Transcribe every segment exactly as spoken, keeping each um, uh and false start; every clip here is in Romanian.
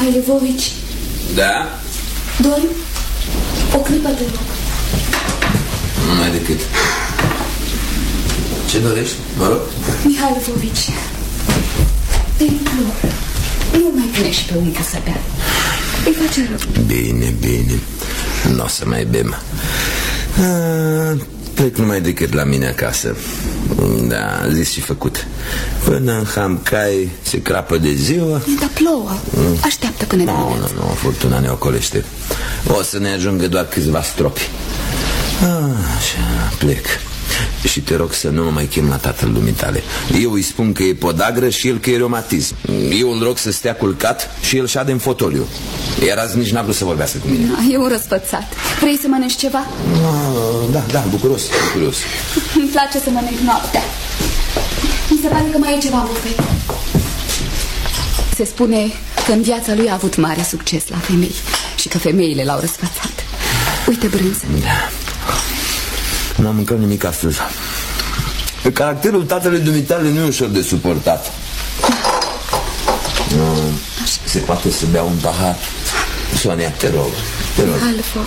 Mihai Levovici. Da? Dormi? O clipă, te rog. Nu mai decât. Ce dorești? Mă rog? Mihai Levovici, te implor, nu mai pune și pe unchiul să bea. Îi face rău. Bine, bine. Nu o să mai bem. A, plec numai decât la mine acasă. Da, zis și făcut. Până în Hamcai se crapă de ziua. Dar plouă. Așteaptă până de Nu, nu, nu, furtuna ne ocolește. O să ne ajungă doar câțiva stropi. Așa, plec. Și te rog să nu mă mai chem la tatăl dumitale. Eu îi spun că e podagră și el că e reumatism. Eu îl rog să stea culcat și el șade în fotoliu. Iar azi nici n-a vrut să vorbească cu mine. E un răspățat. Vrei să mănânci ceva? Da, da, bucuros, bucuros. Îmi place să mănânc noaptea. Mi se pare că mai e ceva în bufet. Se spune că în viața lui a avut mare succes la femei și că femeile l-au răsfățat. Uite brânză. Da. N-am mâncat nimic astăzi. Caracterul tatălui dumitale nu e ușor de suportat. Nu, se poate să bea un pahar. Sonia, te rog, te rog.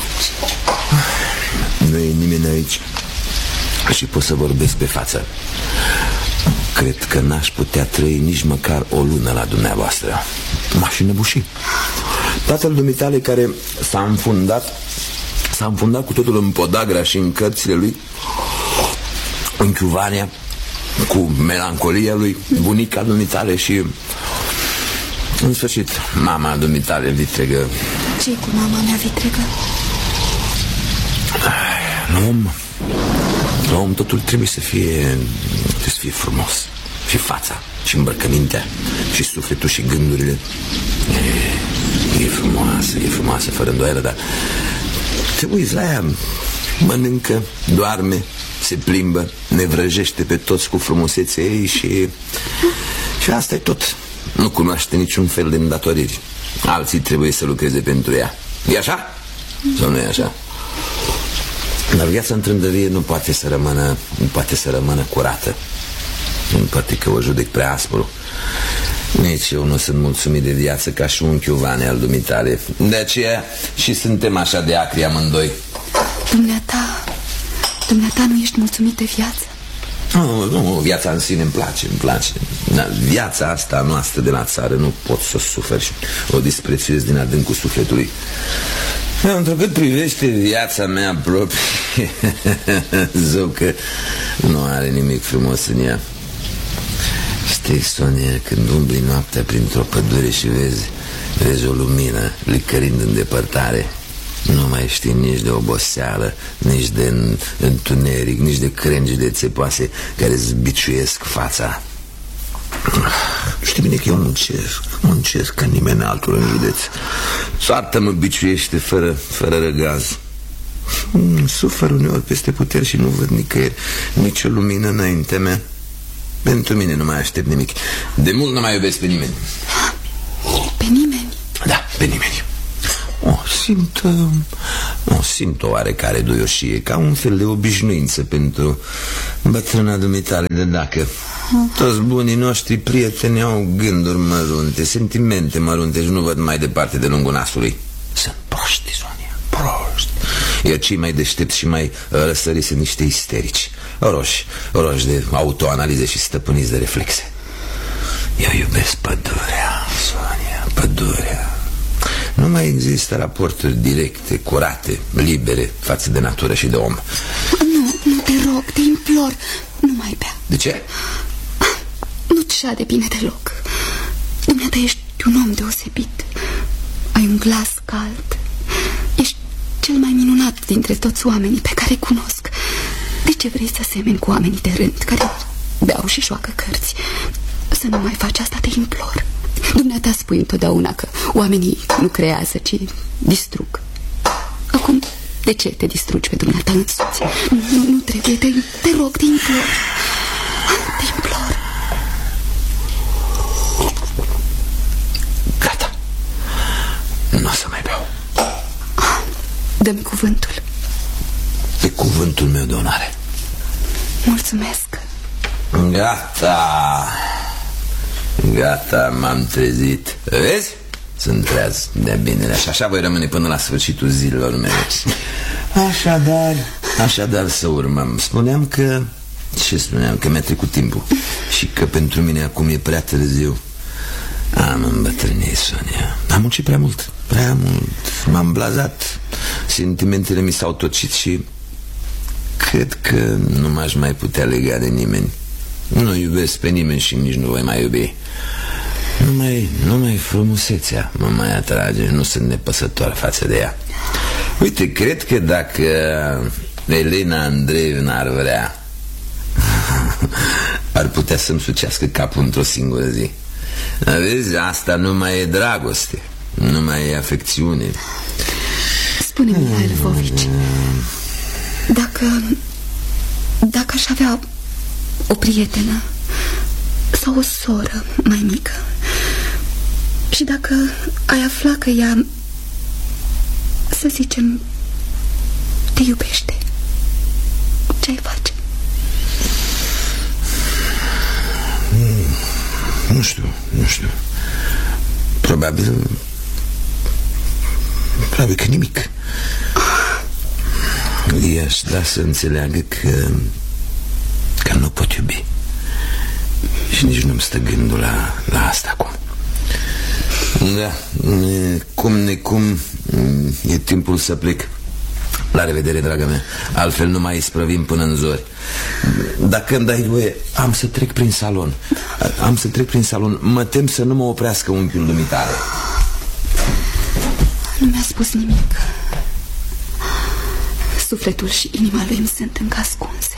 Nu e nimeni aici și pot să vorbesc pe față. Cred că n-aș putea trăi nici măcar o lună la dumneavoastră. M-aș înnebuși. Tatăl dumitale care s-a înfundat S-a înfundat cu totul în podagra și în cărțile lui, în Chiuvania, cu melancolia lui, bunica dumitale și, în sfârșit, mama dumitale vitregă. Ce-i cu mama mea vitregă? La om, la om totul trebuie să fie, trebuie să fie frumos. Și fața, și îmbrăcămintea, și sufletul, și gândurile. E, e frumoasă, e frumoasă, fără îndoială, dar te uiți la ea, mănâncă, doarme, se plimbă, ne vrăjește pe toți cu frumusețea ei și... Și asta e tot. Nu cunoaște niciun fel de îndatoriri. Alții trebuie să lucreze pentru ea. E așa? Sau nu e așa? Dar viața în trândăvie nu poate să rămână, nu poate să rămână curată. Nu poate că o judec prea aspru. Nici eu nu sunt mulțumit de viață ca și un Chiuvane al dumitale. De aceea și suntem așa de acri amândoi. Dumneata, dumneata nu ești mulțumit de viață? Nu, nu, viața în sine îmi place, îmi place. Dar viața asta noastră de la țară nu pot să o sufer și o disprețuiesc din adâncul sufletului. Întrucât privește viața mea proprie, zău că nu are nimic frumos în ea. Știi, Sonia, când umbli noaptea printr-o pădure și vezi, vezi o lumină licărind în depărtare, nu mai știi nici de oboseală, nici de întuneric, nici de crengile țepoase care îți biciuiesc fața. Știi bine că eu muncesc, muncesc ca nimeni altul în județ. Soarta mă biciuiește fără, fără răgaz. Sufăr uneori peste puteri și nu văd nicăieri nicio lumină înaintea mea. Pentru mine nu mai aștept nimic. De mult nu mai iubesc pe nimeni. Pe nimeni? Da, pe nimeni. O, simt, o, simt o oarecare duioșie, ca un fel de obișnuință pentru bătrâna dumitale de dacă. Toți bunii noștri prieteni au gânduri mărunte, sentimente mărunte și nu văd mai departe de lungul nasului. Sunt proști, Sonia, proști. Iar cei mai deștepți și mai răsăriți sunt niște isterici, roși, roși de autoanalize și stăpâniți de reflexe. Eu iubesc pădurea, Sonia, pădurea. Nu mai există raporturi directe, curate, libere față de natură și de om. Nu, nu te rog, te implor, nu mai bea. De ce? Nu-ți șade bine deloc. Dumneata ești un om deosebit. Ai un glas cald. Ești cel mai minunat dintre toți oamenii pe care cunosc. De ce vrei să semeni cu oamenii de rând care beau și joacă cărți? Să nu mai faci asta, te implor. Dumneata spui întotdeauna că oamenii nu creează, ci distrug. Acum, de ce te distrugi pe dumneata însuți? Nu, nu, nu trebuie, te, te rog, te implor. Te implor. Gata. Nu o să mai beau. Dă-mi cuvântul. Pe cuvântul meu de onoare. Mulțumesc. Gata. Gata, m-am trezit. Vezi? sunt treaz de binele. Și așa voi rămâne până la sfârșitul zilelor mele. Așadar, așadar să urmăm. Spuneam că... Ce spuneam? Că mi-a trecut timpul și că pentru mine acum e prea târziu. Am îmbătrânit, Sonia. Am muncit prea mult, prea mult. M-am blazat. Sentimentele mi s-au tocit și cred că nu m-aș mai putea lega de nimeni. Nu iubesc pe nimeni și nici nu voi mai iubi. Numai, numai frumusețea mă mai atrage. Nu sunt nepăsător față de ea. Uite, cred că dacă Elena Andreevna ar vrea, ar putea să-mi sucească capul într-o singură zi. Vezi, asta nu mai e dragoste, nu mai e afecțiune. Spune-mi, Mihail Lvovici, Dacă Dacă aș avea o prietenă sau o soră mai mică și dacă ai afla că ea, să zicem, te iubește, ce-ai face? Nu știu, nu știu. Probabil Probabil că nimic. I-aș da să înțeleagă că Că nu pot iubi. Și nici nu-mi stă gândul la, la asta acum. Da, cum necum e timpul să plec. La revedere, dragă mea. Altfel nu mai isprăvim până în zori. Dacă îmi dai voie, am să trec prin salon. Am să trec prin salon. Mă tem să nu mă oprească unchiul dumitare. Nu mi-a spus nimic. Sufletul și inima lui îmi sunt încă ascunse.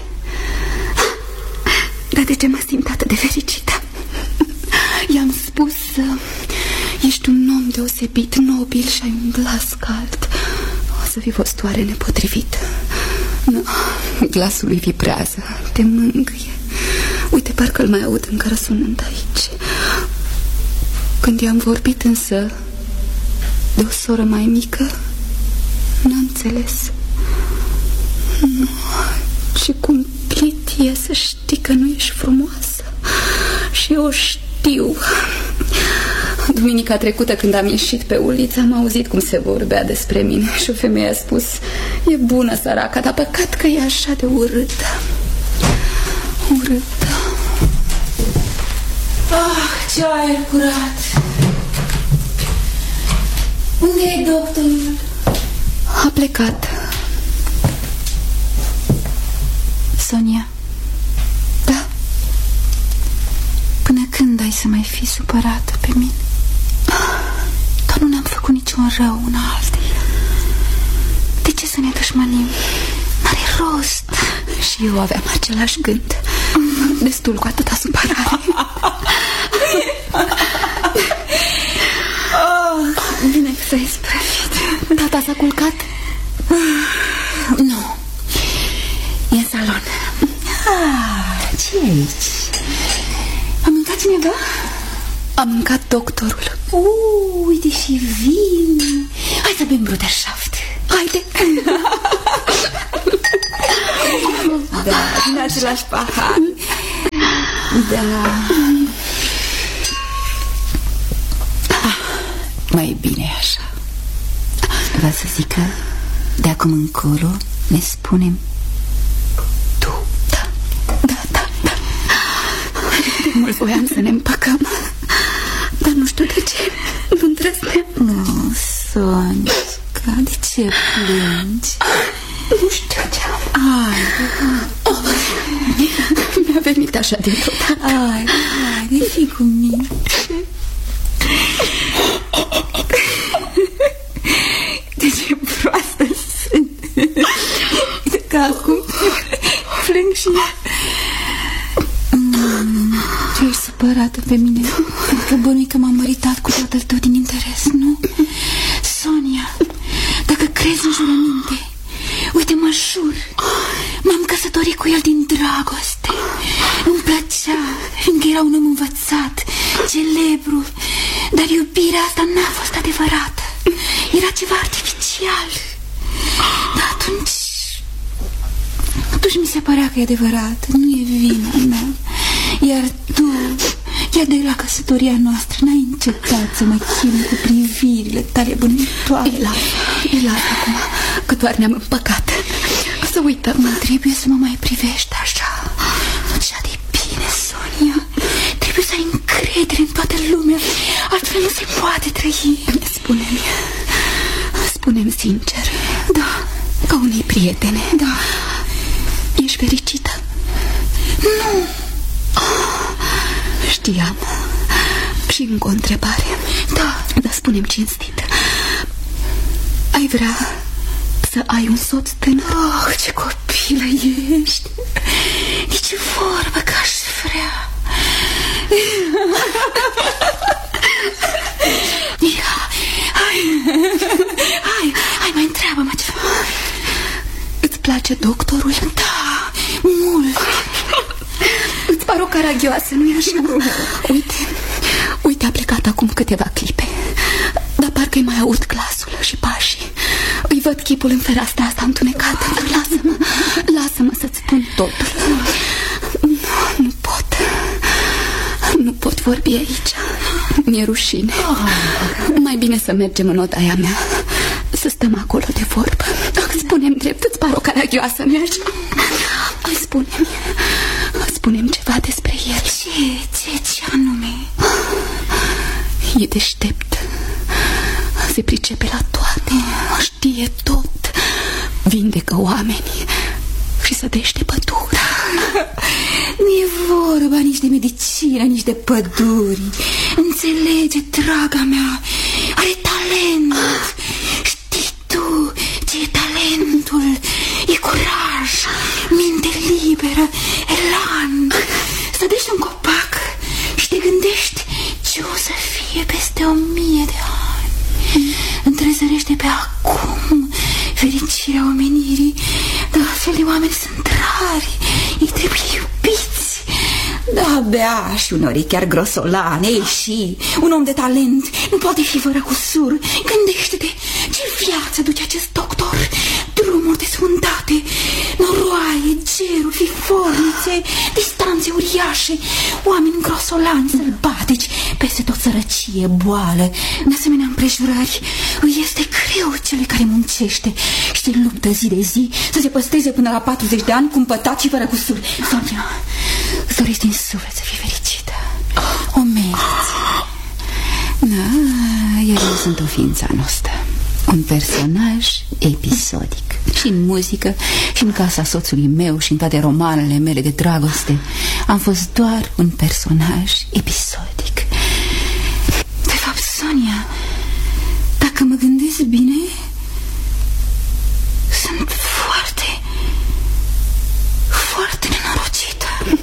Dar de ce mă simt atât de fericită? I-am spus: ești un om deosebit, nobil și ai un glas cald. O să fi fost oare nepotrivit? Nu, glasul lui vibrează, te mângâie. Uite, parcă-l mai aud încă răsunând aici. Când i-am vorbit însă de o soră mai mică, n-a înțeles. Nu. Și cumplit e să știi că nu ești frumoasă. Și eu știu. Duminica trecută, când am ieșit pe uliță, am auzit cum se vorbea despre mine. Și o femeie a spus: e bună săraca, dar păcat că e așa de urâtă. Urâtă. Ah, ce aer curat. Unde e doctorul? A plecat. Sonia. Da? Până când ai să mai fi supărată pe mine? Că nu ne-am făcut niciun rău una alteia. De ce să ne dușmănim? N-are rost. Și eu aveam același gând. Destul cu atâta supărare. Oh, bine că s-a isprăvit. Tata s-a culcat? Nu. E în salon. Ah, ce e aici? A mâncat cineva? A mâncat doctorul. Uh, uite și vin. Hai să bem bruderschaft. Haide. Da, din același pahar. Da. Ah, mai bine așa. Vreau să zic că de acum încolo ne spunem tu. Da, da, da, da. De mult voiam să ne împăcăm, dar nu știu de ce nu îndrăzneam. Nu, Sonica, de ce plângi? Nu știu ce am. Hai, oh, mi-a venit așa dintr-o dată. Hai, hai, de fi cu mine. De ce proastă sunt. Că acum plâng și mm, ce ești supărată pe mine? Că bănui că m-am măritat cu tatăl tău din interes, nu? Sonia, dacă crezi în jurăminte, uite, mă jur, m-am căsătorit cu el din dragoste. Îmi plăcea, fiindcă era un om învățat, celebru. Dar iubirea asta n-a fost adevărată. Era ceva artificial. Dar atunci Atunci mi se părea că e adevărat. Nu e vina mea. Iar tu, Chiar de la căsătoria noastră n-ai încetat să mă chinui cu privirile tale bănuitoare. E las, e las acum, că doar ne-am împăcat. Să uităm. Nu trebuie să mă mai privești așa. Nu ți-a de bine, Sonia. Trebuie să ai încredere în toată lumea. Altfel nu se poate trăi. Spune-mi, spune-mi sincer. Da. Ca unei prietene. Da. Ești fericită? Nu. Știam. Și încă o întrebare. Da. Dar spune-mi cinstit. Ai vrea să ai un soț tânăr? Oh, ce copilă ești. Nici vorbă că aș vrea. Hai, hai, hai, mai întreabă-mă ceva. Îți place doctorul? Da, mult. Îți par o caragioasă, nu-i așa? Uite, uite, a plecat acum câteva clipe, dar parcă-i mai aud glasul și pașii. Îi văd chipul în fereastra asta întunecată. Lasă-mă, lasă-mă să-ți spun totul. Nu, nu pot. Nu pot vorbi aici. Mi-e rușine. Mai bine să mergem în odaia mea, să stăm acolo de vorbă. Spune-mi drept, îți par o caragioasă, nu-i așa? Spune-mi, spune-mi ceva despre el. Ce, ce, ce anume? E deștept, se pricepe la toate, știe tot, vindecă oamenii și sădește păduri. Nu e vorba nici de medicină, nici de păduri. Înțelege, draga mea, are talent. Știi tu ce e talentul? E curaj, minte liberă, elan. Sădește un copac și te gândești ce o să fie peste o mie de ani. Întrezărește pe acum fericirea omenirii. Dar astfel de oameni sunt rari. Ei trebuie iubiți. Da, abia și uneori chiar grosolan. Ei, și un om de talent nu poate fi fără cusur. Gândește-te ce viață duce acest doctor. Drumuri desfundate, noroaie, geruri, fifornițe, distanțe uriașe, oameni grosolani, sălbatici, peste tot sărăcie, boală. În asemenea împrejurări îi este greu celui care muncește și se luptă zi de zi să se păstreze până la patruzeci de ani cumpătat și fără cusur. Sonia, îți doresc din suflet să fii fericită. O meriți. Da, eu sunt o ființă noastră, un personaj episodic. Și în muzică, și în casa soțului meu, și în toate romanele mele de dragoste am fost doar un personaj episodic. De fapt, Sonia, dacă mă gândesc bine, sunt foarte, foarte nenorocită.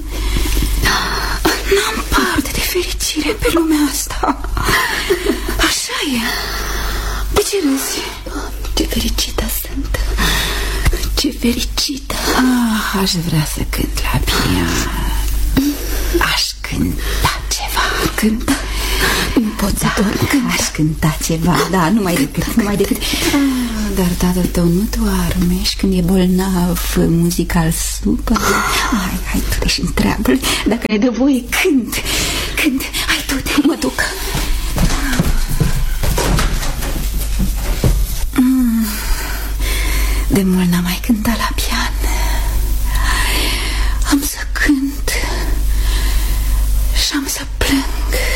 N-am parte de fericire pe lumea asta. Așa e. De ce râzi? Ce fericită sunt. Ce fericită. Ah, aș vrea să cânt la pian. Aș cânta ceva. Cânta? Nu pot să dorm. Aș cânta ceva, da, numai decât, numai decât. Ah, dar tatăl tău nu doarme și când e bolnav, muzical supă. Hai, hai, tu și întreabă-l. Dacă ne dă voie, cânt. Cânt, hai tu,